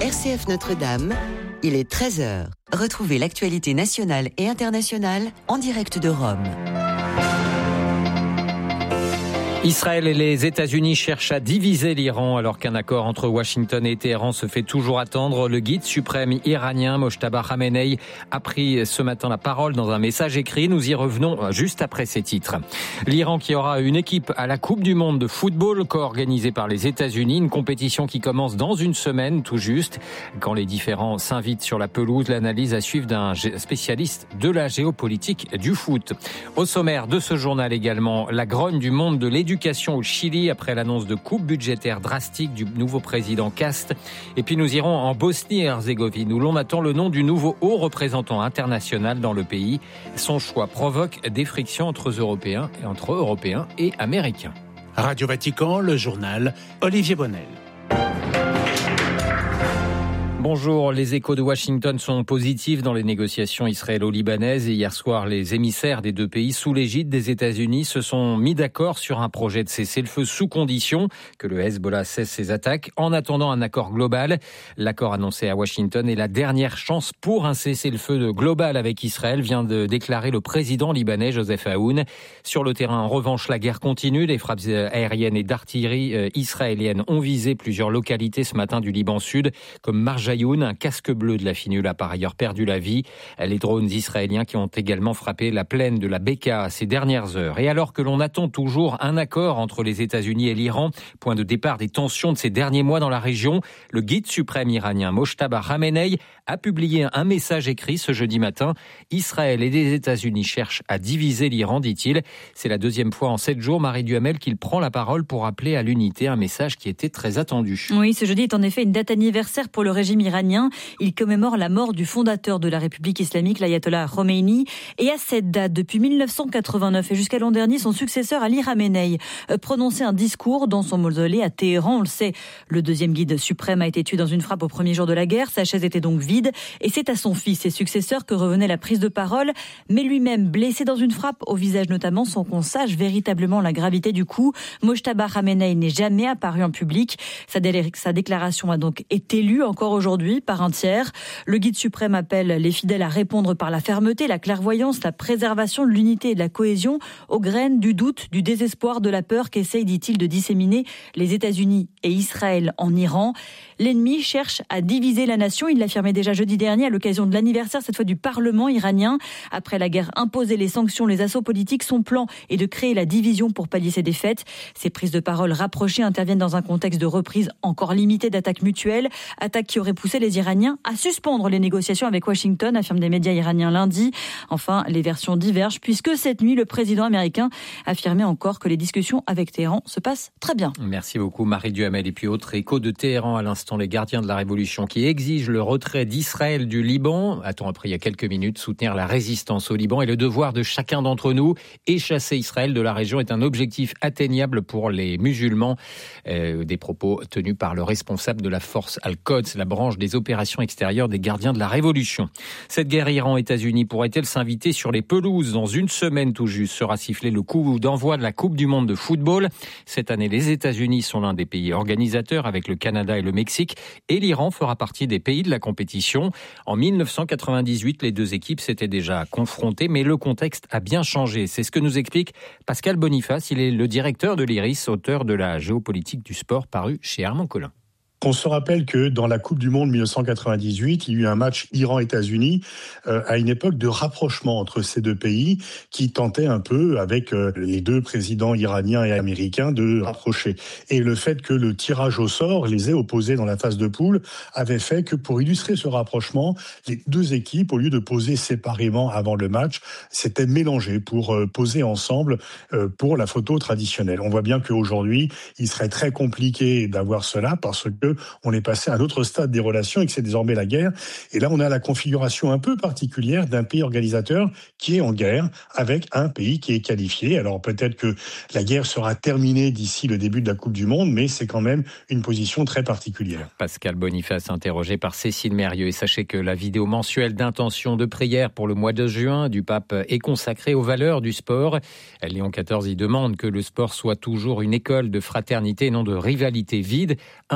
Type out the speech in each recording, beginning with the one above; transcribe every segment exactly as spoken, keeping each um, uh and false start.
R C F Notre-Dame, il est treize heures. Retrouvez l'actualité nationale et internationale en direct de Rome. Israël et les États-Unis cherchent à diviser l'Iran alors qu'un accord entre Washington et Téhéran se fait toujours attendre. Le guide suprême iranien Mojtaba Khamenei a pris ce matin la parole dans un message écrit. Nous y revenons juste après ces titres. L'Iran qui aura une équipe à la Coupe du Monde de football co-organisée par les États-Unis, une compétition qui commence dans une semaine tout juste. Quand les différents s'invitent sur la pelouse, l'analyse à suivre d'un spécialiste de la géopolitique du foot. Au sommaire de ce journal également, la grogne du monde de l'éducation au Chili après l'annonce de coupes budgétaires drastiques du nouveau président Kast. Et puis nous irons en Bosnie et Herzégovine où l'on attend le nom du nouveau haut représentant international dans le pays. Son choix provoque des frictions entre Européens et entre Européens et Américains. Radio Vatican, le journal Olivier Bonnel. Bonjour, les échos de Washington sont positifs dans les négociations israélo-libanaises et hier soir, les émissaires des deux pays sous l'égide des États-Unis se sont mis d'accord sur un projet de cessez-le-feu sous condition que le Hezbollah cesse ses attaques en attendant un accord global. L'accord annoncé à Washington est la dernière chance pour un cessez-le-feu global avec Israël, vient de déclarer le président libanais Joseph Aoun. Sur le terrain, en revanche, la guerre continue. Les frappes aériennes et d'artillerie israéliennes ont visé plusieurs localités ce matin du Liban Sud, comme Marjayoun. Un casque bleu de la Finule a par ailleurs perdu la vie. Les drones israéliens qui ont également frappé la plaine de la Beka ces dernières heures. Et alors que l'on attend toujours un accord entre les États-Unis et l'Iran, point de départ des tensions de ces derniers mois dans la région, le guide suprême iranien Mojtaba Khamenei a publié un message écrit ce jeudi matin. Israël et les États-Unis cherchent à diviser l'Iran, dit-il. C'est la deuxième fois en sept jours, Marie Duhamel, qu'il prend la parole pour appeler à l'unité, un message qui était très attendu. Oui, ce jeudi est en effet une date anniversaire pour le régime iranien. Il commémore la mort du fondateur de la République islamique, l'ayatollah Khomeini. Et à cette date, depuis mille neuf cent quatre-vingt-neuf et jusqu'à l'an dernier, son successeur Ali Khamenei prononçait un discours dans son mausolée à Téhéran. On le sait, le deuxième guide suprême a été tué dans une frappe au premier jour de la guerre. Sa chaise était donc vide. Et c'est à son fils et successeur que revenait la prise de parole. Mais lui-même, blessé dans une frappe au visage notamment, sans qu'on sache véritablement la gravité du coup, Mojtaba Khamenei n'est jamais apparu en public. Sa, dé- sa déclaration a donc été lue encore aujourd'hui par un tiers. Le guide suprême appelle les fidèles à répondre par la fermeté, la clairvoyance, la préservation de l'unité et de la cohésion aux graines du doute, du désespoir, de la peur qu'essayent, dit-il, de disséminer les États-Unis et Israël en Iran. L'ennemi cherche à diviser la nation. Il l'affirmait déjà jeudi dernier à l'occasion de l'anniversaire, cette fois du Parlement iranien. Après la guerre imposée, les sanctions, les assauts politiques, son plan est de créer la division pour pallier ses défaites. Ces prises de parole rapprochées interviennent dans un contexte de reprise encore limitée d'attaques mutuelles, attaques qui auraient poussé les Iraniens à suspendre les négociations avec Washington, affirment des médias iraniens lundi. Enfin, les versions divergent puisque cette nuit, le président américain affirmait encore que les discussions avec Téhéran se passent très bien. Merci beaucoup Marie Duhamel. Et puis autre écho de Téhéran à l'instant, les gardiens de la révolution qui exigent le retrait d'Israël du Liban. A-t-on appris il y a quelques minutes, soutenir la résistance au Liban est le devoir de chacun d'entre nous. Et chasser Israël de la région est un objectif atteignable pour les musulmans. Euh, des propos tenus par le responsable de la force Al-Quds, la branche des opérations extérieures des gardiens de la révolution. Cette guerre Iran-États-Unis pourrait-elle s'inviter sur les pelouses? Dans une semaine tout juste sera sifflé le coup d'envoi de la Coupe du Monde de football. Cette année, les États-Unis sont l'un des pays organisateurs avec le Canada et le Mexique et l'Iran fera partie des pays de la compétition. En mille neuf cent quatre-vingt-dix-huit, les deux équipes s'étaient déjà confrontées, mais le contexte a bien changé. C'est ce que nous explique Pascal Boniface. Il est le directeur de l'I R I S, auteur de la géopolitique du sport paru chez Armand Collin. On se rappelle que dans la Coupe du Monde mille neuf cent quatre-vingt-dix-huit, il y a eu un match Iran-États-Unis euh, à une époque de rapprochement entre ces deux pays qui tentaient un peu, avec euh, les deux présidents iraniens et américains, de rapprocher. Et le fait que le tirage au sort les ait opposés dans la phase de poule avait fait que pour illustrer ce rapprochement, les deux équipes, au lieu de poser séparément avant le match, s'étaient mélangées pour euh, poser ensemble euh, pour la photo traditionnelle. On voit bien qu'aujourd'hui, il serait très compliqué d'avoir cela parce que on est passé à un autre stade des relations et que c'est désormais la guerre. Et là, on a la configuration un peu particulière d'un pays organisateur qui est en guerre avec un pays qui est qualifié. Alors peut-être que la guerre sera terminée d'ici le début de la Coupe du Monde, mais c'est quand même une position très particulière. Pascal Boniface, interrogé par Cécile Mérieux. Et sachez que la vidéo mensuelle d'intention de prière pour le mois de juin du pape est consacrée aux valeurs du sport. Léon quatorze y demande que le sport soit toujours une école de fraternité et non de rivalité vide, un espace de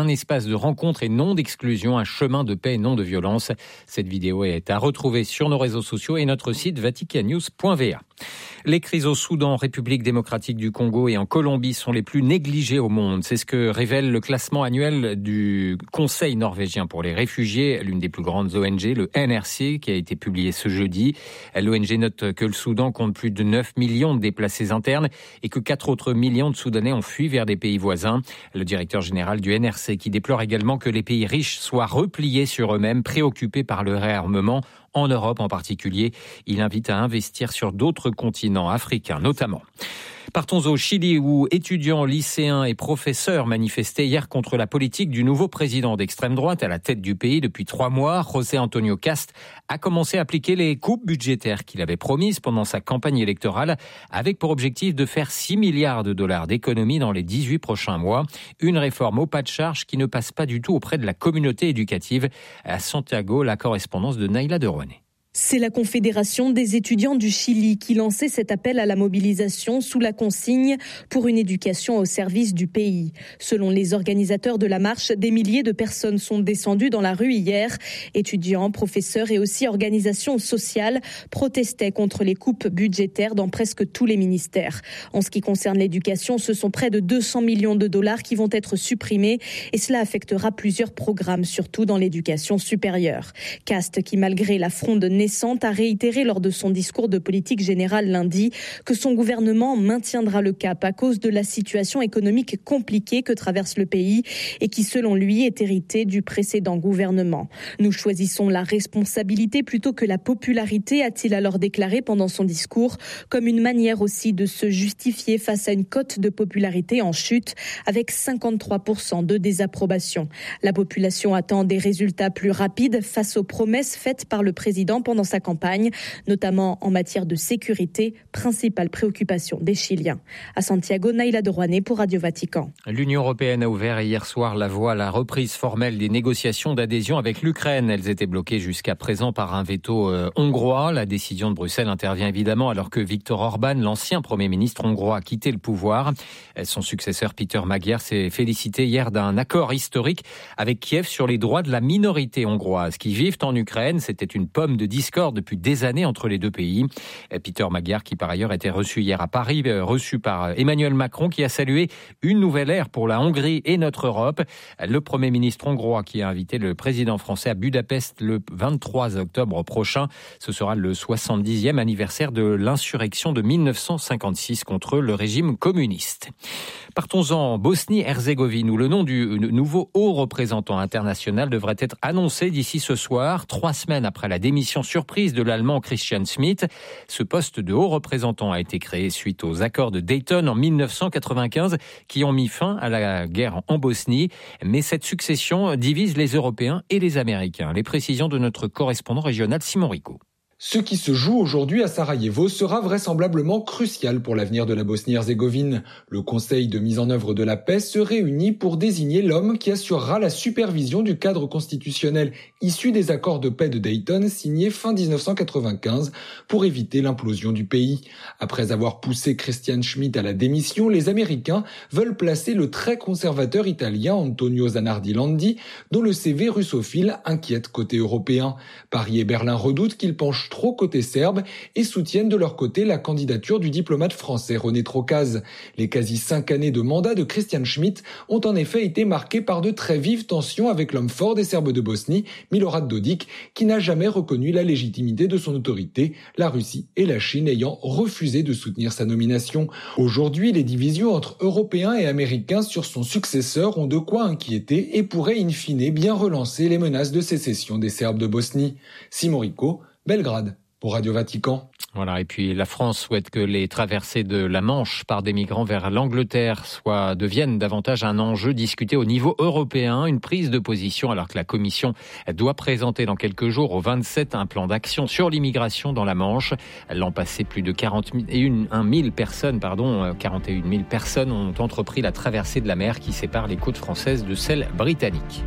de rencontre et non d'exclusion, un chemin de paix et non de violence. Cette vidéo est à retrouver sur nos réseaux sociaux et notre site vatican news point v a. Les crises au Soudan, République démocratique du Congo et en Colombie sont les plus négligées au monde. C'est ce que révèle le classement annuel du Conseil norvégien pour les réfugiés, l'une des plus grandes O N G, le N R C, qui a été publié ce jeudi. L'O N G note que le Soudan compte plus de neuf millions de déplacés internes et que quatre autres millions de Soudanais ont fui vers des pays voisins. Le directeur général du N R C qui déplore également que les pays riches soient repliés sur eux-mêmes, préoccupés par le réarmement. En Europe en particulier, il invite à investir sur d'autres continents africains notamment. Partons au Chili où étudiants, lycéens et professeurs manifestaient hier contre la politique du nouveau président d'extrême droite à la tête du pays depuis trois mois. José Antonio Cast a commencé à appliquer les coupes budgétaires qu'il avait promises pendant sa campagne électorale avec pour objectif de faire six milliards de dollars d'économies dans les dix-huit prochains mois. Une réforme au pas de charge qui ne passe pas du tout auprès de la communauté éducative. À Santiago, la correspondance de Naïla de Rouanet. C'est la Confédération des étudiants du Chili qui lançait cet appel à la mobilisation sous la consigne pour une éducation au service du pays. Selon les organisateurs de la marche, des milliers de personnes sont descendues dans la rue hier. Étudiants, professeurs et aussi organisations sociales protestaient contre les coupes budgétaires dans presque tous les ministères. En ce qui concerne l'éducation, ce sont près de deux cents millions de dollars qui vont être supprimés et cela affectera plusieurs programmes, surtout dans l'éducation supérieure. Cast, qui malgré la fronde naissante, a réitéré lors de son discours de politique générale lundi que son gouvernement maintiendra le cap à cause de la situation économique compliquée que traverse le pays et qui, selon lui, est héritée du précédent gouvernement. Nous choisissons la responsabilité plutôt que la popularité, a-t-il alors déclaré pendant son discours, comme une manière aussi de se justifier face à une cote de popularité en chute avec cinquante-trois pour cent de désapprobation. La population attend des résultats plus rapides face aux promesses faites par le président pendant sa campagne, notamment en matière de sécurité, principale préoccupation des Chiliens. À Santiago, Naïla de Rouanet pour Radio Vatican. L'Union européenne a ouvert hier soir la voie à la reprise formelle des négociations d'adhésion avec l'Ukraine. Elles étaient bloquées jusqu'à présent par un veto euh, hongrois. La décision de Bruxelles intervient évidemment alors que Viktor Orban, l'ancien Premier ministre hongrois, a quitté le pouvoir. Son successeur Peter Magyar s'est félicité hier d'un accord historique avec Kiev sur les droits de la minorité hongroise qui vivent en Ukraine. C'était une pomme de discorde depuis des années entre les deux pays. Peter Magyar, qui par ailleurs était reçu hier à Paris, reçu par Emmanuel Macron, qui a salué une nouvelle ère pour la Hongrie et notre Europe. Le Premier ministre hongrois qui a invité le président français à Budapest le vingt-trois octobre prochain. Ce sera le soixante-dixième anniversaire de l'insurrection de mille neuf cent cinquante-six contre le régime communiste. Partons en Bosnie-Herzégovine où le nom du nouveau haut représentant international devrait être annoncé d'ici ce soir, trois semaines après la démission surprise de l'Allemand Christian Schmidt. Ce poste de haut représentant a été créé suite aux accords de Dayton en mille neuf cent quatre-vingt-quinze qui ont mis fin à la guerre en Bosnie. Mais cette succession divise les Européens et les Américains. Les précisions de notre correspondant régional Simon Rico. Ce qui se joue aujourd'hui à Sarajevo sera vraisemblablement crucial pour l'avenir de la Bosnie-Herzégovine. Le Conseil de mise en œuvre de la paix se réunit pour désigner l'homme qui assurera la supervision du cadre constitutionnel issu des accords de paix de Dayton signés fin dix-neuf cent quatre-vingt-quinze pour éviter l'implosion du pays. Après avoir poussé Christian Schmidt à la démission, les Américains veulent placer le très conservateur italien Antonio Zanardi Landi, dont le C V russophile inquiète côté européen. Paris et Berlin redoutent qu'il penche trop côté serbe et soutiennent de leur côté la candidature du diplomate français René Trocaz. Les quasi cinq années de mandat de Christian Schmidt ont en effet été marquées par de très vives tensions avec l'homme fort des Serbes de Bosnie, Milorad Dodik, qui n'a jamais reconnu la légitimité de son autorité, la Russie et la Chine ayant refusé de soutenir sa nomination. Aujourd'hui, les divisions entre Européens et Américains sur son successeur ont de quoi inquiéter et pourraient in fine bien relancer les menaces de sécession des Serbes de Bosnie. Simon Rico, Belgrade, pour Radio Vatican. Voilà, et puis la France souhaite que les traversées de la Manche par des migrants vers l'Angleterre soient, deviennent davantage un enjeu discuté au niveau européen, une prise de position alors que la Commission doit présenter dans quelques jours au vingt-sept un plan d'action sur l'immigration dans la Manche. L'an passé, plus de quarante et un mille personnes, pardon, quarante et une mille personnes ont entrepris la traversée de la mer qui sépare les côtes françaises de celles britanniques.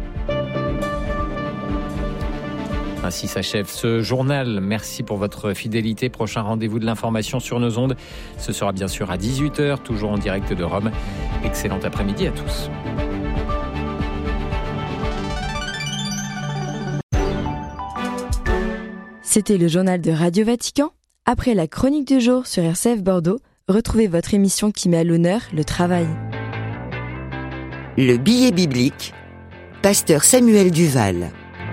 Ainsi s'achève ce journal. Merci pour votre fidélité. Prochain rendez-vous de l'information sur nos ondes. Ce sera bien sûr à dix-huit heures, toujours en direct de Rome. Excellent après-midi à tous. C'était le journal de Radio Vatican. Après la chronique du jour sur R C F Bordeaux, retrouvez votre émission qui met à l'honneur le travail. Le billet biblique, pasteur Samuel Duval.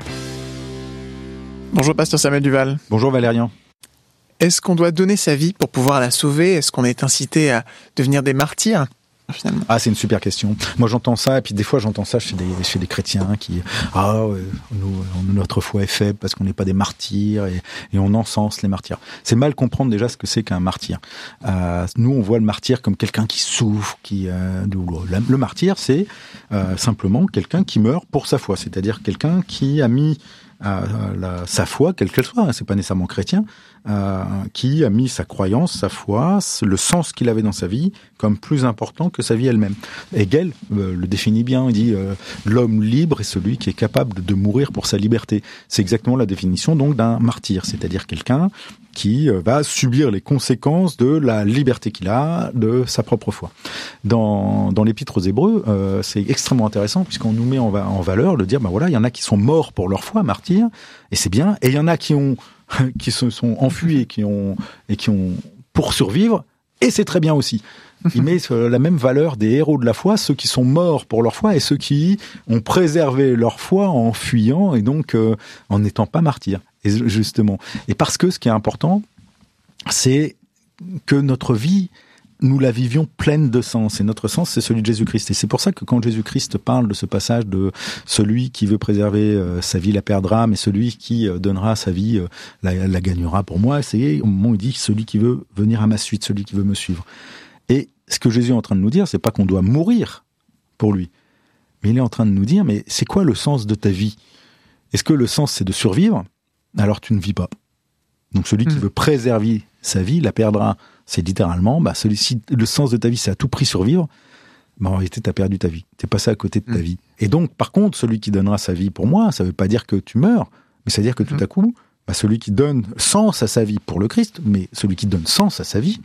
Bonjour pasteur Samuel Duval. Bonjour Valérian. Est-ce qu'on doit donner sa vie pour pouvoir la sauver ? Est-ce qu'on est incité à devenir des martyrs ? Finalement. Ah, c'est une super question. Moi, j'entends ça, et puis des fois, j'entends ça chez des, chez des chrétiens qui, ah, euh, nous, notre foi est faible parce qu'on n'est pas des martyrs et, et on encense les martyrs. C'est mal comprendre déjà ce que c'est qu'un martyr. Euh, nous, on voit le martyr comme quelqu'un qui souffre, qui, euh, le, le martyr, c'est euh, simplement quelqu'un qui meurt pour sa foi, c'est-à-dire quelqu'un qui a mis à la, sa foi, quelle qu'elle soit, hein, c'est pas nécessairement chrétien, euh, qui a mis sa croyance, sa foi, le sens qu'il avait dans sa vie comme plus important que sa vie elle-même. Hegel euh, le définit bien, il dit euh, l'homme libre est celui qui est capable de mourir pour sa liberté. C'est exactement la définition donc d'un martyr, c'est-à-dire quelqu'un qui va subir les conséquences de la liberté qu'il a, de sa propre foi. Dans, dans l'Épître aux Hébreux, euh, c'est extrêmement intéressant puisqu'on nous met en, va, en valeur de dire, ben voilà, il y en a qui sont morts pour leur foi, martyrs, et c'est bien, et il y en a qui ont, qui se sont enfuis et qui ont, et qui ont pour survivre, et c'est très bien aussi. Il met la même valeur des héros de la foi, ceux qui sont morts pour leur foi et ceux qui ont préservé leur foi en fuyant et donc euh, en n'étant pas martyrs. Et justement. Et parce que ce qui est important, c'est que notre vie, nous la vivions pleine de sens. Et notre sens, c'est celui de Jésus-Christ. Et c'est pour ça que quand Jésus-Christ parle de ce passage de celui qui veut préserver euh, sa vie la perdra, mais celui qui euh, donnera sa vie euh, la, la gagnera pour moi, c'est au moment où il dit celui qui veut venir à ma suite, celui qui veut me suivre. Et ce que Jésus est en train de nous dire, c'est pas qu'on doit mourir pour lui. Mais il est en train de nous dire, mais c'est quoi le sens de ta vie ? Est-ce que le sens, c'est de survivre ? Alors tu ne vis pas. Donc celui mmh. qui veut préserver sa vie la perdra. C'est littéralement, bah, celui-ci, le sens de ta vie, c'est à tout prix survivre. Bah, en réalité, tu as perdu ta vie. Tu es passé à côté de ta mmh. vie. Et donc, par contre, celui qui donnera sa vie pour moi, ça ne veut pas dire que tu meurs, mais ça veut dire que tout mmh. à coup, bah, celui qui donne sens à sa vie pour le Christ, mais celui qui donne sens à sa vie,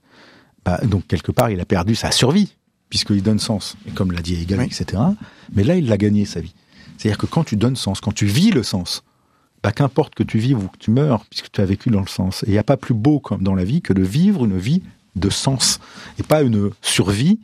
bah, donc quelque part, il a perdu sa survie, puisqu'il donne sens. Et comme l'a dit Hegel, oui. et cetera. Mais là, il l'a gagné, sa vie. C'est-à-dire que quand tu donnes sens, quand tu vis le sens, bah, qu'importe que tu vives ou que tu meurs, puisque tu as vécu dans le sens. Et il n'y a pas plus beau comme dans la vie que de vivre une vie de sens, et pas une survie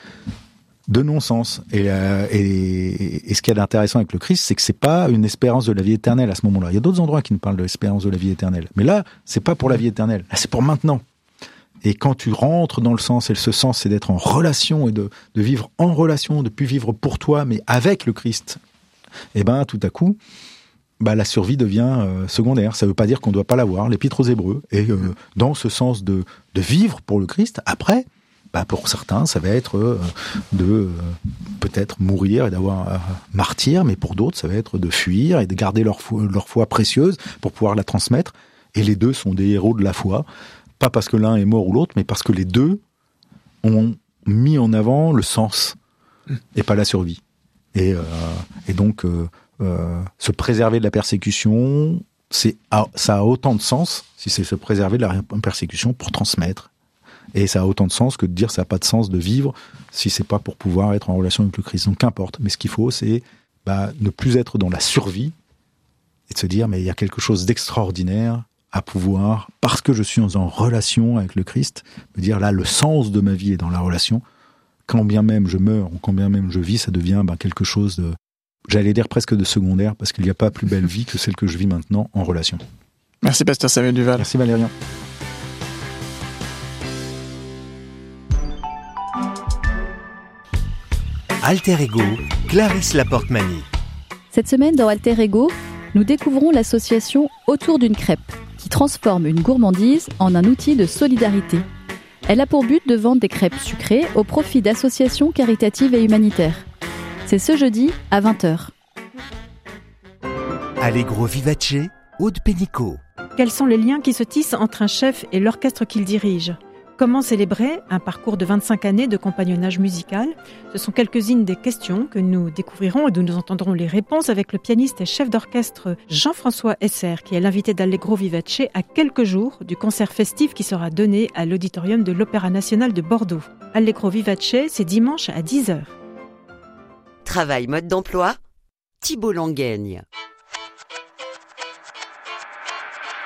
de non-sens. Et, euh, et, et ce qui est intéressant avec le Christ, c'est que c'est pas une espérance de la vie éternelle à ce moment-là. Il y a d'autres endroits qui nous parlent de l'espérance de la vie éternelle. Mais là, c'est pas pour la vie éternelle. Là, c'est pour maintenant. Et quand tu rentres dans le sens, et ce sens, c'est d'être en relation, et de, de vivre en relation, de plus vivre pour toi, mais avec le Christ, et ben, tout à coup, bah, la survie devient euh, secondaire. Ça ne veut pas dire qu'on ne doit pas l'avoir. L'Épître aux Hébreux est euh, dans ce sens de, de vivre pour le Christ. Après, bah, pour certains, ça va être euh, de euh, peut-être mourir et d'avoir euh, martyr, mais pour d'autres, ça va être de fuir et de garder leur foi, leur foi précieuse pour pouvoir la transmettre. Et les deux sont des héros de la foi. Pas parce que l'un est mort ou l'autre, mais parce que les deux ont mis en avant le sens et pas la survie. Et, euh, et donc... Euh, Euh, se préserver de la persécution, c'est, ça a autant de sens si c'est se préserver de la persécution pour transmettre. Et ça a autant de sens que de dire ça n'a pas de sens de vivre si c'est pas pour pouvoir être en relation avec le Christ. Donc qu'importe. Mais ce qu'il faut, c'est bah, ne plus être dans la survie et de se dire mais il y a quelque chose d'extraordinaire à pouvoir, parce que je suis en relation avec le Christ, me dire là le sens de ma vie est dans la relation. Quand bien même je meurs ou quand bien même je vis, ça devient bah, quelque chose de j'allais dire presque de secondaire, parce qu'il n'y a pas plus belle vie que celle que je vis maintenant en relation. Merci Pasteur Samuel Duval. Merci Valérian. Alter Ego, Clarisse Laporte-Mani. Cette semaine dans Alter Ego, nous découvrons l'association Autour d'une crêpe, qui transforme une gourmandise en un outil de solidarité. Elle a pour but de vendre des crêpes sucrées au profit d'associations caritatives et humanitaires. C'est ce jeudi à vingt heures. Allegro Vivace, Aude Pénicaud. Quels sont les liens qui se tissent entre un chef et l'orchestre qu'il dirige ? Comment célébrer un parcours de vingt-cinq années de compagnonnage musical ? Ce sont quelques-unes des questions que nous découvrirons et d'où nous entendrons les réponses avec le pianiste et chef d'orchestre Jean-François Esser, qui est l'invité d'Allegro Vivace à quelques jours du concert festif qui sera donné à l'auditorium de l'Opéra National de Bordeaux. Allegro Vivace, c'est dimanche à dix heures. Travail, mode d'emploi, Thibault Langaigne.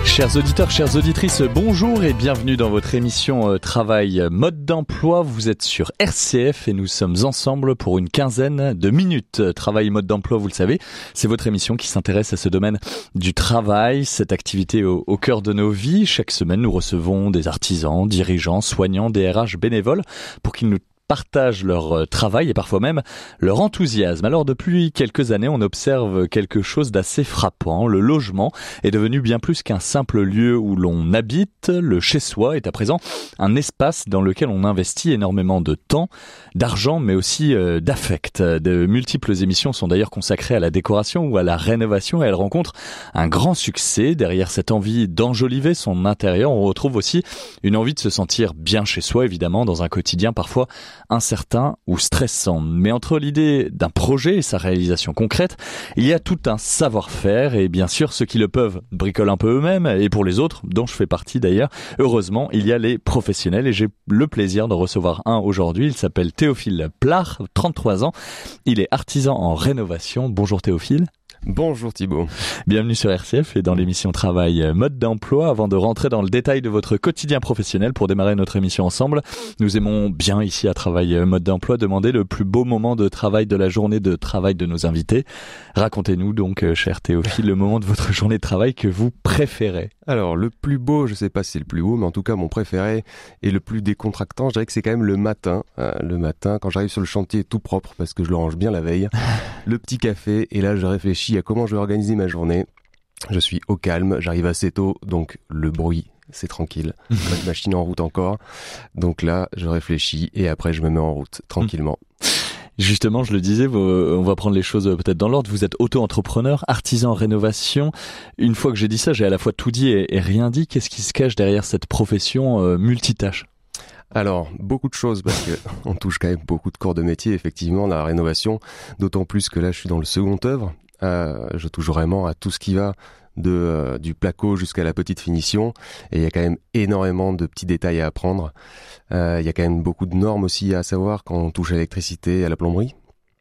Chers auditeurs, chères auditrices, bonjour et bienvenue dans votre émission Travail Mode d'Emploi. Vous êtes sur R C F et nous sommes ensemble pour une quinzaine de minutes. Travail Mode d'Emploi, vous le savez, c'est votre émission qui s'intéresse à ce domaine du travail, cette activité au, au cœur de nos vies. Chaque semaine, nous recevons des artisans, dirigeants, soignants, des R H bénévoles pour qu'ils nous partagent leur travail et parfois même leur enthousiasme. Alors depuis quelques années, on observe quelque chose d'assez frappant. Le logement est devenu bien plus qu'un simple lieu où l'on habite. Le chez-soi est à présent un espace dans lequel on investit énormément de temps, d'argent, mais aussi euh, d'affect. De multiples émissions sont d'ailleurs consacrées à la décoration ou à la rénovation et elles rencontrent un grand succès. Derrière cette envie d'enjoliver son intérieur, on retrouve aussi une envie de se sentir bien chez soi, évidemment, dans un quotidien parfois incertain ou stressant. Mais entre l'idée d'un projet et sa réalisation concrète, il y a tout un savoir-faire et bien sûr ceux qui le peuvent bricolent un peu eux-mêmes et pour les autres, dont je fais partie d'ailleurs, heureusement il y a les professionnels et j'ai le plaisir de recevoir un aujourd'hui. Il s'appelle Théophile Plard, trente-trois ans. Il est artisan en rénovation. Bonjour Théophile. Bonjour Thibaut. Bienvenue sur R C F et dans l'émission Travail Mode d'Emploi. Avant de rentrer dans le détail de votre quotidien professionnel pour démarrer notre émission ensemble, nous aimons bien ici à Travail Mode d'Emploi demander le plus beau moment de travail de la journée de travail de nos invités. Racontez-nous donc, cher Théophile, le moment de votre journée de travail que vous préférez. Alors, le plus beau, je sais pas si c'est le plus beau, mais en tout cas mon préféré et le plus décontractant, je dirais que c'est quand même le matin. Euh, le matin, quand j'arrive sur le chantier tout propre, parce que je le range bien la veille, le petit café, et là je réfléchis à comment je vais organiser ma journée. Je suis au calme, j'arrive assez tôt, donc le bruit, c'est tranquille. Pas de machine en route encore. Donc là, je réfléchis et après je me mets en route, tranquillement. Justement, je le disais, on va prendre les choses peut-être dans l'ordre. Vous êtes auto-entrepreneur, artisan en rénovation. Une fois que j'ai dit ça, j'ai à la fois tout dit et, et rien dit. Qu'est-ce qui se cache derrière cette profession euh, multitâche ? Alors, beaucoup de choses, parce que on touche quand même beaucoup de corps de métier, effectivement, dans la rénovation. D'autant plus que là, je suis dans le second œuvre. Euh, je touche vraiment à tout ce qui va de euh, du placo jusqu'à la petite finition, et il y a quand même énormément de petits détails à apprendre. Euh, il y a quand même beaucoup de normes aussi à savoir quand on touche à l'électricité, à la plomberie.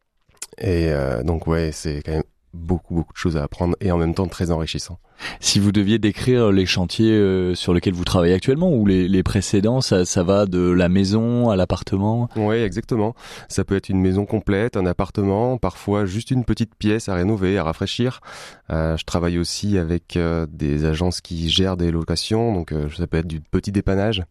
Et euh, donc ouais, c'est quand même beaucoup beaucoup de choses à apprendre et en même temps très enrichissant. Si vous deviez décrire les chantiers euh, sur lesquels vous travaillez actuellement ou les, les précédents, ça, ça va de la maison à l'appartement ? Oui, exactement. Ça peut être une maison complète, un appartement, parfois juste une petite pièce à rénover, à rafraîchir. Euh, je travaille aussi avec euh, des agences qui gèrent des locations, donc euh, ça peut être du petit dépannage.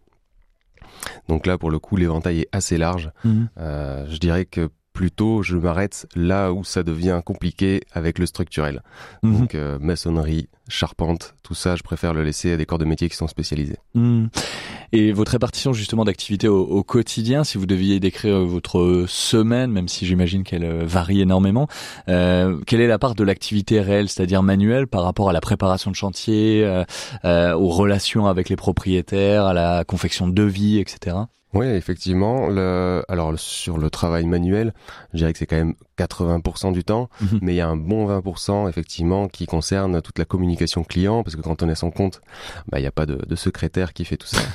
Donc là, pour le coup, l'éventail est assez large. Mmh. Euh, je dirais que plutôt, je m'arrête là où ça devient compliqué avec le structurel. Mmh. Donc, euh, maçonnerie, charpente, tout ça, je préfère le laisser à des corps de métier qui sont spécialisés. Mmh. Et votre répartition justement d'activités au, au quotidien, si vous deviez décrire votre semaine, même si j'imagine qu'elle varie énormément, euh, quelle est la part de l'activité réelle, c'est-à-dire manuelle, par rapport à la préparation de chantier, euh, euh, aux relations avec les propriétaires, à la confection de devis, et cetera ? Oui, effectivement. Le, alors sur le travail manuel, je dirais que c'est quand même quatre-vingts pour cent du temps, mmh. mais il y a un bon vingt pour cent effectivement qui concerne toute la communication client, parce que quand on est sans compte, bah il y a pas de, de secrétaire qui fait tout ça,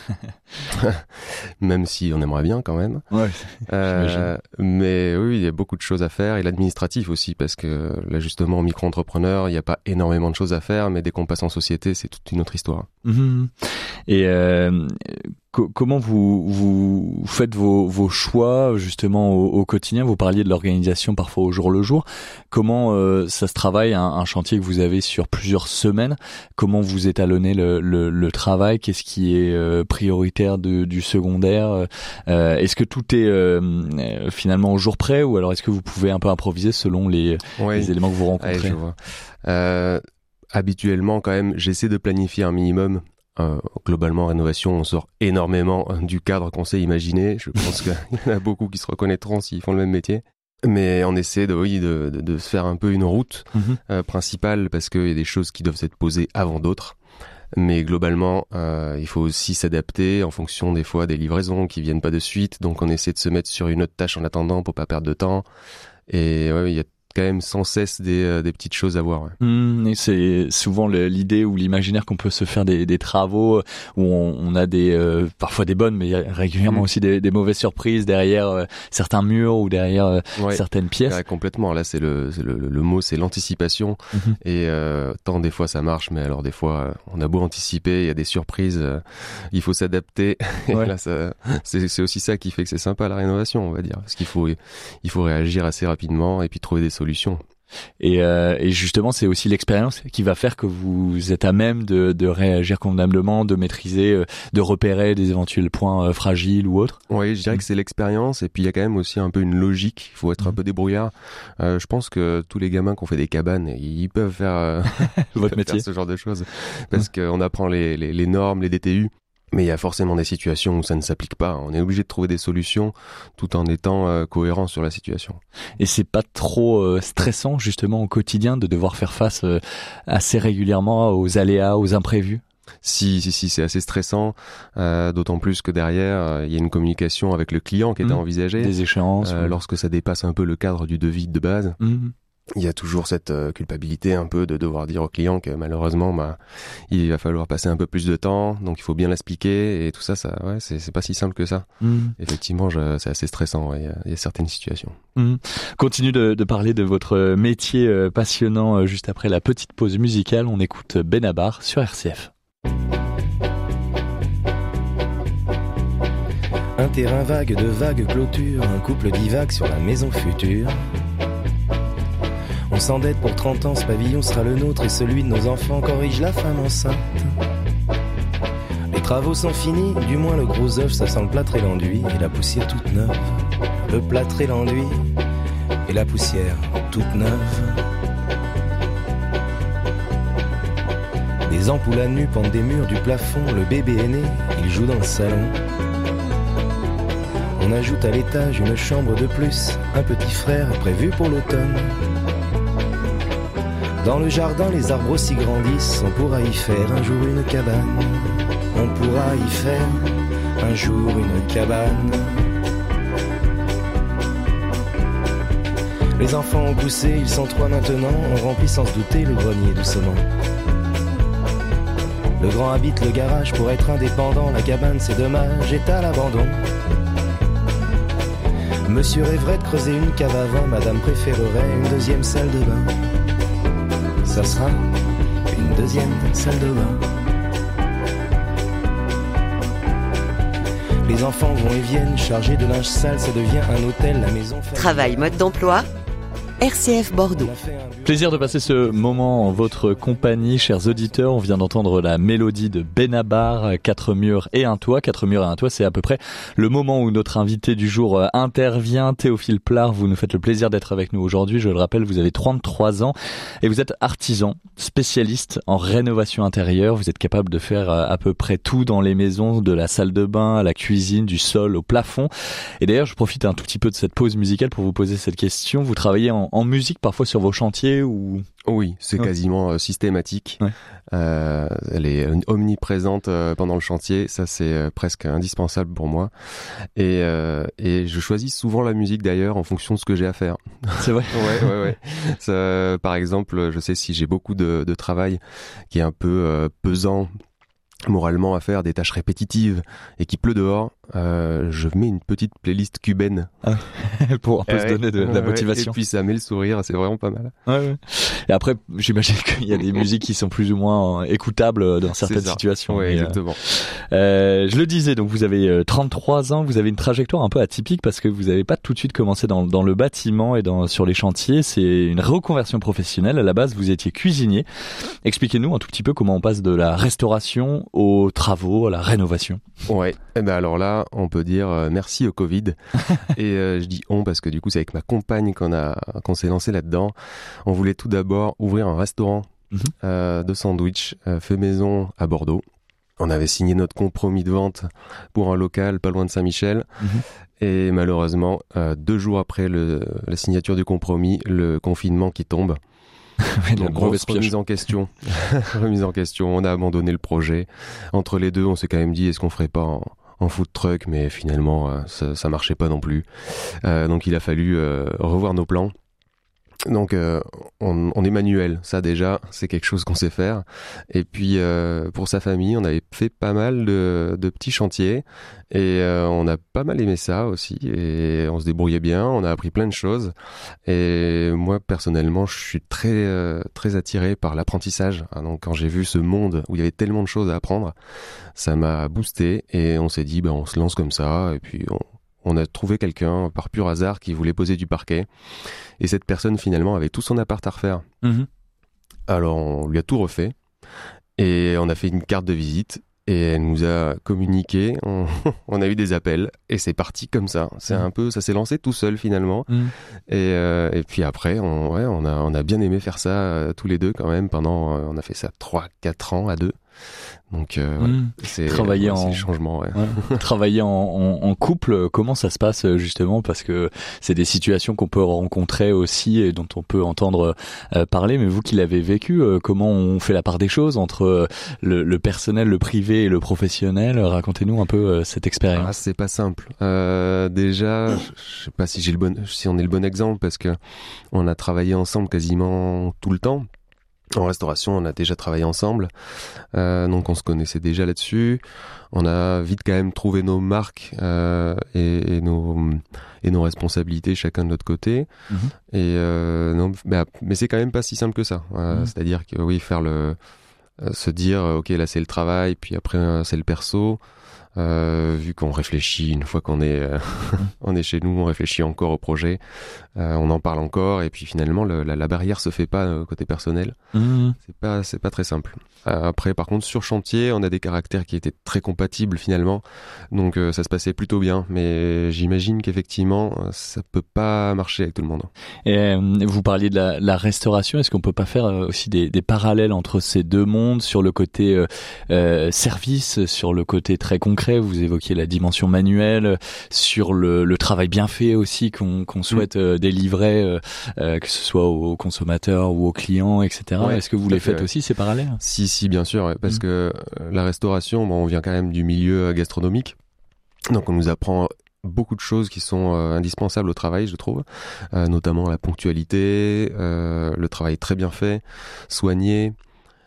même si on aimerait bien quand même. Ouais. Euh, mais oui, il y a beaucoup de choses à faire et l'administratif aussi, parce que là justement en micro-entrepreneur, il n'y a pas énormément de choses à faire, mais dès qu'on passe en société, c'est toute une autre histoire. Mmh. Et euh, co- comment vous vous faites vos, vos choix justement au, au quotidien ? Vous parliez de l'organisation parfois au jour le jour. Comment euh, ça se travaille, un, un chantier que vous avez sur plusieurs semaines ? Comment vous étalonnez le, le, le travail ? Qu'est-ce qui est euh, prioritaire de, du secondaire ? euh, Est-ce que tout est euh, finalement au jour près, ou alors est-ce que vous pouvez un peu improviser selon les, oui. les éléments que vous rencontrez ? Ouais, je vois. Euh, habituellement, quand même, j'essaie de planifier un minimum. Euh, globalement, en rénovation, on sort énormément du cadre qu'on s'est imaginé. Je pense qu'il y en a beaucoup qui se reconnaîtront s'ils font le même métier. Mais on essaie de, oui, de, de, de faire un peu une route mmh. euh, principale, parce qu'il y a des choses qui doivent être posées avant d'autres. Mais globalement, euh, il faut aussi s'adapter en fonction des fois des livraisons qui viennent pas de suite. Donc on essaie de se mettre sur une autre tâche en attendant pour pas perdre de temps. Et ouais, il y a quand même sans cesse des, euh, des petites choses à voir. Ouais. Mmh, et c'est souvent le, l'idée ou l'imaginaire qu'on peut se faire des, des travaux où on, on a des euh, parfois des bonnes, mais régulièrement mmh. aussi des, des mauvaises surprises derrière euh, certains murs ou derrière euh, ouais, certaines pièces. Ouais, complètement. Là, c'est le, c'est le, le mot, c'est l'anticipation. Mmh. Et euh, tant des fois ça marche, mais alors des fois euh, on a beau anticiper, il y a des surprises, euh, il faut s'adapter. Et ouais. là, ça, c'est, c'est aussi ça qui fait que c'est sympa la rénovation, on va dire, parce qu'il faut il faut réagir assez rapidement et puis trouver des solutions. Et, euh, et justement, c'est aussi l'expérience qui va faire que vous êtes à même de, de réagir convenablement, de maîtriser, de repérer des éventuels points fragiles ou autres. Oui, je dirais mmh. que c'est l'expérience. Et puis il y a quand même aussi un peu une logique. Il faut être mmh. un peu débrouillard. Euh, je pense que tous les gamins qui ont fait des cabanes, ils peuvent faire, euh, ils votre peuvent métier, faire ce genre de choses, parce mmh. qu'on apprend les, les, les normes, les D T U. Mais il y a forcément des situations où ça ne s'applique pas. On est obligé de trouver des solutions tout en étant euh, cohérent sur la situation. Et c'est pas trop euh, stressant justement au quotidien de devoir faire face euh, assez régulièrement aux aléas, aux imprévus? Si, si, si, c'est assez stressant, euh, d'autant plus que derrière, il euh, y a une communication avec le client qui est mmh. à envisager. Des échéances. Euh, oui. Lorsque ça dépasse un peu le cadre du devis de base. Mmh. Il y a toujours cette euh, culpabilité un peu de devoir dire au client que malheureusement bah il va falloir passer un peu plus de temps, donc il faut bien l'expliquer et tout ça, ça ouais c'est c'est pas si simple que ça. Mmh. Effectivement, je, c'est assez stressant. Il ouais, y, y a certaines situations. Mmh. Continue de, de parler de votre métier euh, passionnant euh, juste après la petite pause musicale. On écoute Benabar sur R C F. Un terrain vague de vagues clôtures, un couple divague sur la maison future. On s'endette pour trente ans, ce pavillon sera le nôtre et celui de nos enfants, corrige la femme enceinte. Les travaux sont finis, du moins le gros œuf, ça sent le plâtre et l'enduit et la poussière toute neuve. Le plâtre et l'enduit et la poussière toute neuve. Des ampoules à nu pendent des murs du plafond, le bébé est né, il joue dans le salon. On ajoute à l'étage une chambre de plus, un petit frère prévu pour l'automne. Dans le jardin, les arbres aussi grandissent, on pourra y faire un jour une cabane. On pourra y faire un jour une cabane. Les enfants ont poussé, ils sont trois maintenant, on remplit sans se douter le grenier doucement. Le grand habite le garage pour être indépendant, la cabane c'est dommage, est à l'abandon. Monsieur rêverait de creuser une cave à vin, madame préférerait une deuxième salle de bain. Ça sera une deuxième salle de bain. Les enfants vont et viennent, chargés de linge sale, ça devient un hôtel, la maison... Travail mode d'emploi, R C F Bordeaux. Plaisir de passer ce moment en votre compagnie, chers auditeurs. On vient d'entendre la mélodie de Benabar, Quatre murs et un toit. Quatre murs et un toit, c'est à peu près le moment où notre invité du jour intervient. Théophile Plard, vous nous faites le plaisir d'être avec nous aujourd'hui. Je le rappelle, vous avez trente-trois ans et vous êtes artisan, spécialiste en rénovation intérieure. Vous êtes capable de faire à peu près tout dans les maisons, de la salle de bain à la cuisine, du sol au plafond. Et d'ailleurs, je profite un tout petit peu de cette pause musicale pour vous poser cette question. Vous travaillez en, en musique parfois sur vos chantiers ou... Oui, c'est ouais. quasiment euh, systématique. Ouais. Euh, elle est omniprésente euh, pendant le chantier. Ça, c'est euh, presque indispensable pour moi. Et, euh, et je choisis souvent la musique d'ailleurs en fonction de ce que j'ai à faire. C'est vrai. ouais, ouais, ouais. Ça, par exemple, je sais si j'ai beaucoup de, de travail qui est un peu euh, pesant moralement à faire, des tâches répétitives et qui pleut dehors, euh, je mets une petite playlist cubaine ah, pour un peu ouais, se donner de, de la motivation. Et puis ça met le sourire, c'est vraiment pas mal. Ouais, ouais. Et après, j'imagine qu'il y a des musiques qui sont plus ou moins écoutables dans certaines situations. Oui, exactement. Euh, je le disais, donc vous avez trente-trois ans, vous avez une trajectoire un peu atypique parce que vous n'avez pas tout de suite commencé dans, dans le bâtiment et dans, sur les chantiers. C'est une reconversion professionnelle. À la base, vous étiez cuisinier. Expliquez-nous un tout petit peu comment on passe de la restauration aux travaux, à la rénovation. Ouais, et ben alors là, on peut dire euh, merci au Covid. Et euh, je dis on parce que du coup, c'est avec ma compagne qu'on a qu'on s'est lancé là-dedans. On voulait tout d'abord ouvrir un restaurant mmh. euh, de sandwich euh, fait maison à Bordeaux. On avait signé notre compromis de vente pour un local pas loin de Saint-Michel. Mmh. Et malheureusement, euh, deux jours après le, la signature du compromis, le confinement qui tombe. Oui, donc grosse remise en question. remise en question. On a abandonné le projet. Entre les deux, on s'est quand même dit est-ce qu'on ferait pas en, en food truck, mais finalement euh, ça, ça marchait pas non plus. Euh, donc il a fallu euh, revoir nos plans. Donc euh, on, on est manuel, ça déjà c'est quelque chose qu'on sait faire. Et puis euh, pour sa famille, on avait fait pas mal de, de petits chantiers et euh, on a pas mal aimé ça aussi. Et on se débrouillait bien, on a appris plein de choses. Et moi personnellement, je suis très euh, très attiré par l'apprentissage. Donc quand j'ai vu ce monde où il y avait tellement de choses à apprendre, ça m'a boosté et on s'est dit bah on se lance comme ça et puis on On a trouvé quelqu'un par pur hasard qui voulait poser du parquet. Et cette personne, finalement, avait tout son appart à refaire. Mmh. Alors, on lui a tout refait. Et on a fait une carte de visite. Et elle nous a communiqué. On, on a eu des appels. Et c'est parti comme ça. C'est mmh. un peu, ça s'est lancé tout seul, finalement. Mmh. Et, euh, et puis après, on, ouais, on, a, on a bien aimé faire ça euh, tous les deux quand même. Pendant, euh, on a fait ça trois quatre ans à deux. Donc, euh, ouais, mmh. c'est, travailler ouais, en, c'est le changement. Ouais. Ouais. Travailler en, en, en couple, comment ça se passe justement? Parce que c'est des situations qu'on peut rencontrer aussi et dont on peut entendre euh, parler. Mais vous qui l'avez vécu, euh, comment on fait la part des choses entre euh, le, le personnel, le privé et le professionnel? Racontez-nous un peu euh, cette expérience. Ah, c'est pas simple. Euh, déjà, je sais pas si j'ai le bon, si on est le bon exemple parce que on a travaillé ensemble quasiment tout le temps. En restauration, on a déjà travaillé ensemble, euh, donc on se connaissait déjà là-dessus. On a vite quand même trouvé nos marques euh, et, et nos et nos responsabilités chacun de notre côté. Mmh. Et euh, non, bah, mais c'est quand même pas si simple que ça. Euh, mmh. C'est-à-dire que oui, faire le euh, se dire ok là c'est le travail, puis après euh, c'est le perso. Euh, vu qu'on réfléchit une fois qu'on est euh, on est chez nous, on réfléchit encore au projet, euh, on en parle encore et puis finalement le, la, la barrière se fait pas euh, côté personnel. Mmh. C'est pas c'est pas très simple. Euh, après par contre sur chantier, on a des caractères qui étaient très compatibles finalement, donc euh, ça se passait plutôt bien. Mais j'imagine qu'effectivement ça peut pas marcher avec tout le monde. Et euh, vous parliez de la, la restauration, est-ce qu'on peut pas faire euh, aussi des, des parallèles entre ces deux mondes sur le côté euh, euh, service, sur le côté très concret? Vous évoquiez la dimension manuelle, sur le, le travail bien fait aussi qu'on, qu'on souhaite euh, délivrer, euh, euh, que ce soit aux consommateurs ou aux clients, et cetera. Ouais, est-ce que vous les faites ouais. aussi, ces parallèles? Si, si, bien sûr, ouais, parce mmh. que la restauration, bon, on vient quand même du milieu gastronomique, donc on nous apprend beaucoup de choses qui sont euh, indispensables au travail, je trouve, euh, notamment la ponctualité, euh, le travail très bien fait, soigné,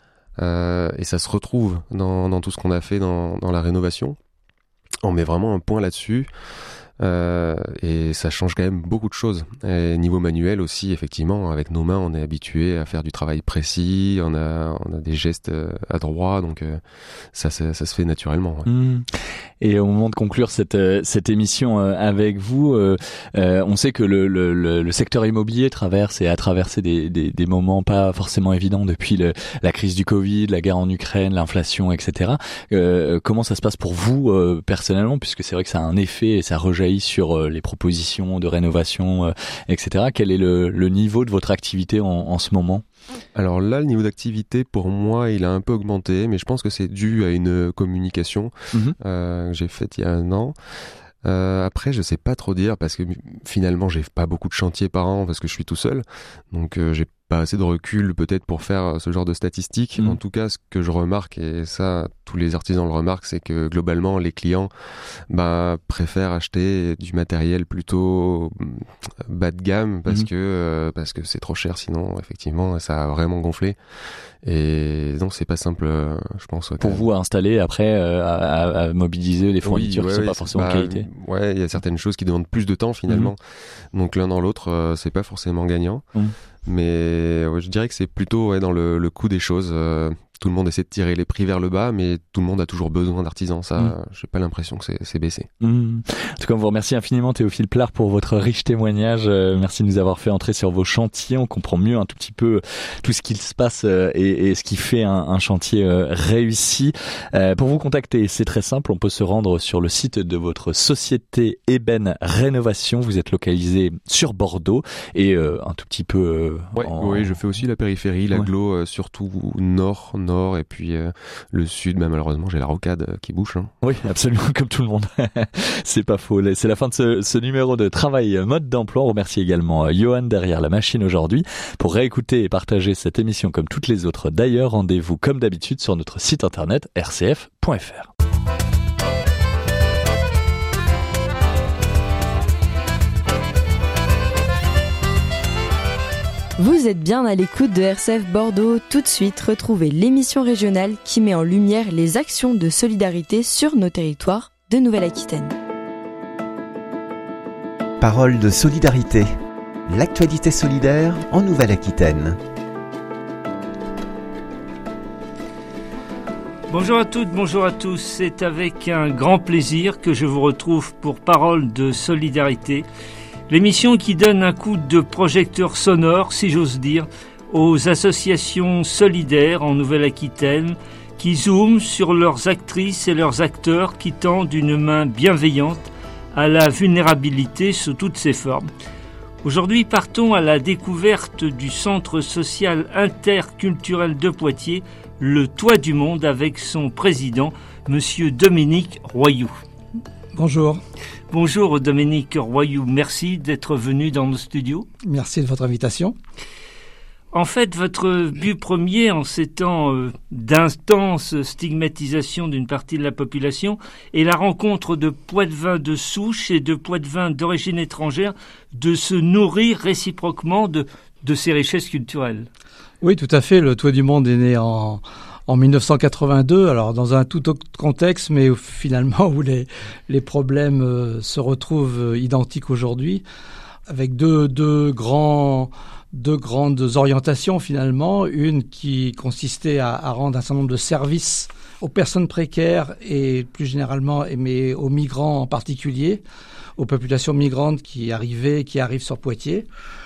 euh, et ça se retrouve dans, dans tout ce qu'on a fait dans, dans la rénovation. On met vraiment un point là-dessus euh, et ça change quand même beaucoup de choses. Et niveau manuel aussi, effectivement, avec nos mains, on est habitué à faire du travail précis, on a, on a des gestes adroits, donc euh, ça, ça, ça se fait naturellement. Ouais. Mmh. Et au moment de conclure cette cette émission avec vous, euh, euh, on sait que le, le, le secteur immobilier traverse et a traversé des, des, des moments pas forcément évidents depuis le, la crise du Covid, la guerre en Ukraine, l'inflation, et cetera. Euh, comment ça se passe pour vous euh, personnellement, puisque c'est vrai que ça a un effet et ça rejaillit sur euh, les propositions de rénovation, euh, et cetera. Quel est le, le niveau de votre activité en, en ce moment? Alors là, le niveau d'activité, pour moi, il a un peu augmenté, mais je pense que c'est dû à une communication mmh. euh, que j'ai faite il y a un an. Euh, après, je sais pas trop dire, parce que finalement, j'ai pas beaucoup de chantiers par an, parce que je suis tout seul, donc euh, j'ai pas assez de recul peut-être pour faire ce genre de statistiques. Mmh. En tout cas, ce que je remarque, et ça tous les artisans le remarquent, c'est que globalement les clients bah, préfèrent acheter du matériel plutôt bas de gamme parce mmh. que euh, parce que c'est trop cher, sinon effectivement ça a vraiment gonflé. Et donc c'est pas simple, je pense. Ouais, pour vous à installer après euh, à, à mobiliser les fournitures oui, ouais, qui sont ouais, pas forcément bah, de qualité. Ouais, il y a certaines choses qui demandent plus de temps finalement. Mmh. Donc l'un dans l'autre, euh, c'est pas forcément gagnant. Mmh. Mais ouais, je dirais que c'est plutôt ouais, dans le, le coût des choses. Euh, tout le monde essaie de tirer les prix vers le bas, mais tout le monde a toujours besoin d'artisans. Ça, mmh. j'ai pas l'impression que c'est, c'est baissé. Mmh. En tout cas, on vous remercie infiniment, Théophile Plard, pour votre riche témoignage. Euh, merci de nous avoir fait entrer sur vos chantiers. On comprend mieux un tout petit peu tout ce qu'il se passe euh, et, et ce qui fait un, un chantier euh, réussi. Euh, pour vous contacter, c'est très simple. On peut se rendre sur le site de votre société Ébène Rénovation. Vous êtes localisé sur Bordeaux et euh, un tout petit peu... Euh, ouais, en... Oui, je fais aussi la périphérie, l'agglo, ouais. euh, surtout nord, nord et puis euh, le sud, mais malheureusement j'ai la rocade euh, qui bouche. Hein. Oui, absolument, comme tout le monde. C'est pas faux. C'est la fin de ce, ce numéro de Travail Mode d'Emploi. On remercie également Johan derrière la machine aujourd'hui. Pour réécouter et partager cette émission comme toutes les autres d'ailleurs, rendez-vous comme d'habitude sur notre site internet r c f point f r. Vous êtes bien à l'écoute de R C F Bordeaux. Tout de suite, retrouvez l'émission régionale qui met en lumière les actions de solidarité sur nos territoires de Nouvelle-Aquitaine. Parole de solidarité. L'actualité solidaire en Nouvelle-Aquitaine. Bonjour à toutes, bonjour à tous. C'est avec un grand plaisir que je vous retrouve pour Parole de solidarité. L'émission qui donne un coup de projecteur sonore, si j'ose dire, aux associations solidaires en Nouvelle-Aquitaine qui zooment sur leurs actrices et leurs acteurs qui tendent une main bienveillante à la vulnérabilité sous toutes ses formes. Aujourd'hui, partons à la découverte du centre social interculturel de Poitiers, le Toit du Monde, avec son président, monsieur Dominique Royoux. Bonjour. Bonjour Dominique Royoux, merci d'être venu dans nos studios. Merci de votre invitation. En fait, votre but premier en ces temps euh, d'intense stigmatisation d'une partie de la population est la rencontre de poitevins de souche et de poitevins d'origine étrangère de se nourrir réciproquement de, de ces richesses culturelles. Oui, tout à fait. Le Toit du Monde est né en... En dix-neuf cent quatre-vingt-deux, alors dans un tout autre contexte, mais finalement où les, les problèmes euh, se retrouvent euh, identiques aujourd'hui, avec deux, deux, grands, deux grandes orientations finalement. Une qui consistait à, à rendre un certain nombre de services aux personnes précaires et plus généralement, mais aux migrants en particulier, aux populations migrantes qui arrivaient, qui arrivent sur Poitiers.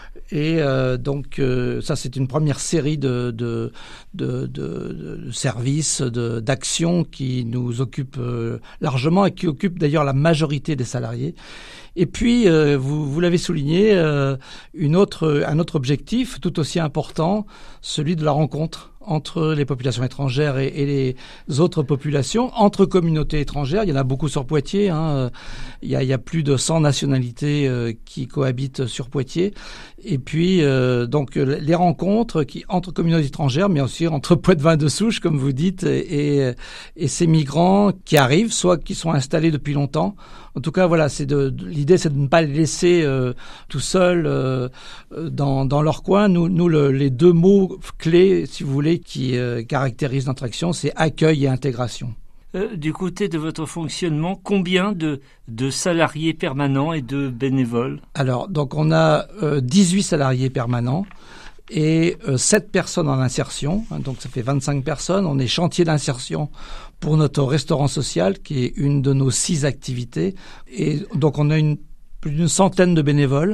Et euh, donc euh, ça c'est une première série de, de, de, de, de services, de, d'actions qui nous occupent euh, largement et qui occupent d'ailleurs la majorité des salariés. Et puis euh, vous, vous l'avez souligné, euh, une autre, un autre objectif tout aussi important, celui de la rencontre entre les populations étrangères et, et les autres populations, entre communautés étrangères. Il y en a beaucoup sur Poitiers. Hein. Il y a, il y a plus de cent nationalités euh, qui cohabitent sur Poitiers. Et puis, euh, donc, les rencontres qui, entre communautés étrangères, mais aussi entre poitevins de souche, comme vous dites, et, et ces migrants qui arrivent, soit qui sont installés depuis longtemps. En tout cas, voilà, c'est de, de l'idée, c'est de ne pas les laisser euh, tout seuls euh, dans, dans leur coin. Nous, nous le, les deux mots clés, si vous voulez, qui euh, caractérisent notre action, c'est accueil et intégration. Euh, du côté de votre fonctionnement, combien de, de salariés permanents et de bénévoles ? Alors, donc on a euh, dix-huit salariés permanents et euh, sept personnes en insertion, hein, donc ça fait vingt-cinq personnes. On est chantier d'insertion pour notre restaurant social, qui est une de nos six activités. Et donc on a une, plus d'une centaine de bénévoles,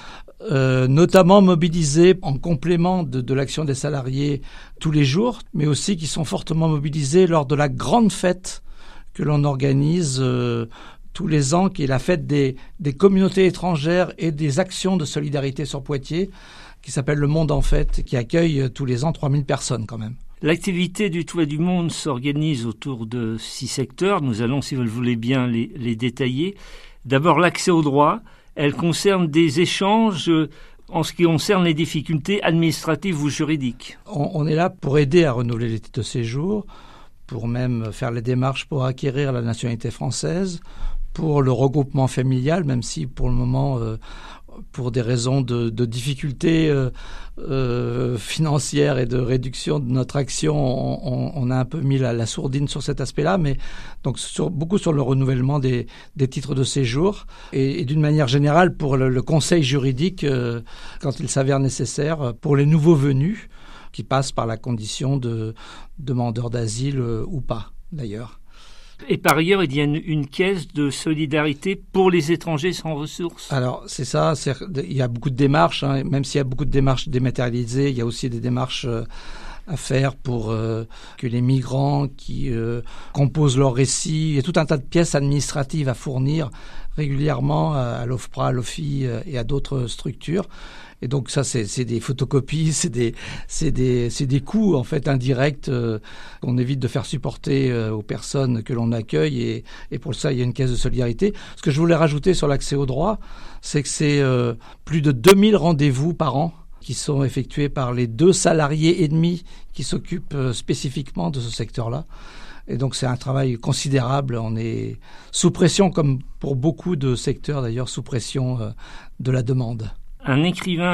Euh, notamment mobilisés en complément de, de l'action des salariés tous les jours, mais aussi qui sont fortement mobilisés lors de la grande fête que l'on organise euh, tous les ans, qui est la fête des, des communautés étrangères et des actions de solidarité sur Poitiers, qui s'appelle Le Monde en Fête, qui accueille tous les ans trois mille personnes quand même. L'activité du Toit du Monde s'organise autour de six secteurs. Nous allons, si vous le voulez bien, les, les détailler. D'abord, l'accès au droit. Elle concerne des échanges en ce qui concerne les difficultés administratives ou juridiques. On, on est là pour aider à renouveler les titres de séjour, pour même faire les démarches pour acquérir la nationalité française, pour le regroupement familial, même si pour le moment, euh, pour des raisons de, de difficultés euh, euh, financières et de réduction de notre action, on, on, on a un peu mis la, la sourdine sur cet aspect-là, mais donc sur, beaucoup sur le renouvellement des, des titres de séjour et, et d'une manière générale pour le, le conseil juridique euh, quand il s'avère nécessaire pour les nouveaux venus qui passent par la condition de demandeur d'asile euh, ou pas d'ailleurs. Et par ailleurs, il y a une, une caisse de solidarité pour les étrangers sans ressources. Alors, c'est ça. C'est, il y a beaucoup de démarches. Hein, même s'il y a beaucoup de démarches dématérialisées, il y a aussi des démarches euh, à faire pour euh, que les migrants qui euh, composent leur récit, il y a tout un tas de pièces administratives à fournir régulièrement à, à l'OFPRA, à l'OFI euh, et à d'autres structures. Et donc ça, c'est, c'est des photocopies, c'est des, c'est des, c'est des coûts en fait indirects euh, qu'on évite de faire supporter euh, aux personnes que l'on accueille. Et, et pour ça, il y a une caisse de solidarité. Ce que je voulais rajouter sur l'accès au droit, c'est que c'est euh, plus de deux mille rendez-vous par an qui sont effectués par les deux salariés et demi qui s'occupent euh, spécifiquement de ce secteur-là. Et donc c'est un travail considérable. On est sous pression, comme pour beaucoup de secteurs d'ailleurs, sous pression euh, de la demande. Un écrivain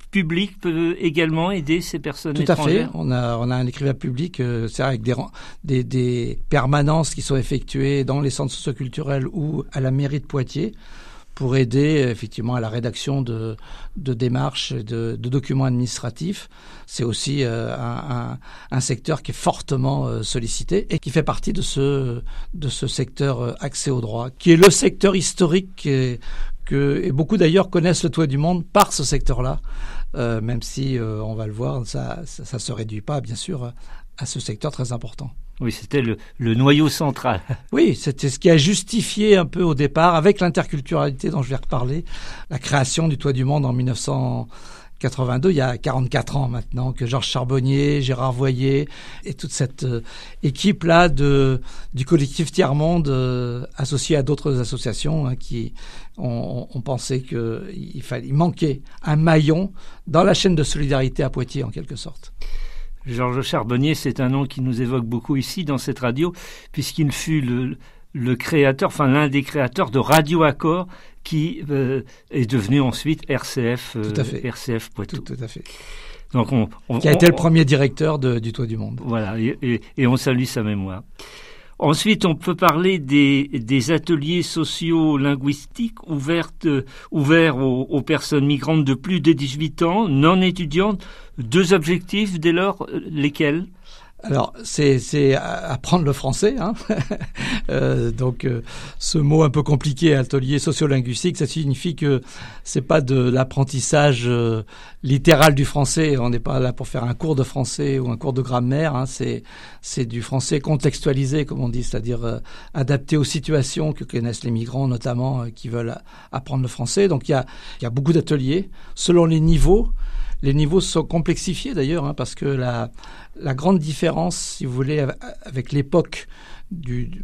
public peut également aider ces personnes Tout étrangères? Tout à fait. On a, on a un écrivain public, euh, c'est avec des, des, des permanences qui sont effectuées dans les centres socioculturels ou à la mairie de Poitiers pour aider effectivement à la rédaction de, de démarches, de, de documents administratifs. C'est aussi euh, un, un, un secteur qui est fortement euh, sollicité et qui fait partie de ce, de ce secteur euh, accès au droit, qui est le secteur historique et, que, et beaucoup d'ailleurs connaissent le Toit du Monde par ce secteur-là, euh, même si, euh, on va le voir, ça ne se réduit pas, bien sûr, à ce secteur très important. Oui, c'était le, le noyau central. Oui, c'était ce qui a justifié un peu au départ, avec l'interculturalité dont je vais reparler, la création du Toit du Monde en dix-neuf cent quatre-vingt-deux, il y a quarante-quatre ans maintenant, que Georges Charbonnier, Gérard Voyer et toute cette euh, équipe-là de, du collectif Tiers-Monde, euh, associée à d'autres associations hein, qui ont, ont pensé qu'il fallait, il manquait un maillon dans la chaîne de solidarité à Poitiers, en quelque sorte. Georges Charbonnier, c'est un nom qui nous évoque beaucoup ici dans cette radio, puisqu'il fut le, le créateur, enfin l'un des créateurs de Radio Accord, qui euh, est devenu ensuite R C F, euh, tout à fait. R C F Poitou. Tout, tout à fait. Donc on, on, qui a on, été le on, premier directeur de, du Toit du Monde. Voilà, et, et, et on salue sa mémoire. Ensuite, on peut parler des, des ateliers socio-linguistiques ouvertes, ouverts aux, aux personnes migrantes de plus de dix-huit ans, non étudiantes. Deux objectifs, dès lors, lesquels ? Alors, c'est, c'est apprendre le français. Hein. euh, donc, euh, ce mot un peu compliqué, atelier sociolinguistique, ça signifie que c'est pas de l'apprentissage euh, littéral du français. On n'est pas là pour faire un cours de français ou un cours de grammaire. Hein. C'est, c'est du français contextualisé, comme on dit, c'est-à-dire euh, adapté aux situations que connaissent les migrants, notamment, euh, qui veulent apprendre le français. Donc, il y a, il y a beaucoup d'ateliers selon les niveaux. Les niveaux sont complexifiés d'ailleurs, hein, parce que la, la grande différence, si vous voulez, avec l'époque du,